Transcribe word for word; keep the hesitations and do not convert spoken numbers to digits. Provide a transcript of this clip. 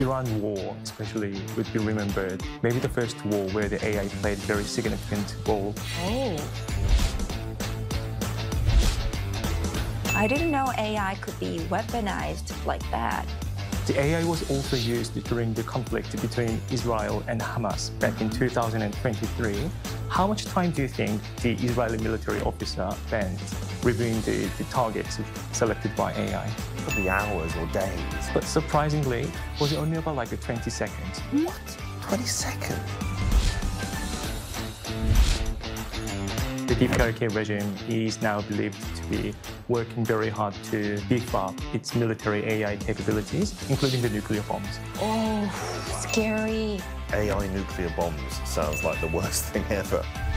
Iran war especially would be remembered. Maybe the first war where the A I played a very significant role. Oh. I didn't know A I could be weaponized like that. The A I was also used during the conflict between Israel and Hamas back in two thousand twenty-three. How much time do you think the Israeli military officer spent reviewing the, the targets selected by A I? Probably hours or days. But surprisingly, was it only about like a twenty seconds? What? twenty seconds? The D P R K regime is now believed to be working very hard to beef up its military A I capabilities, including the nuclear bombs. Oh, scary. A I nuclear bombs sounds like the worst thing ever.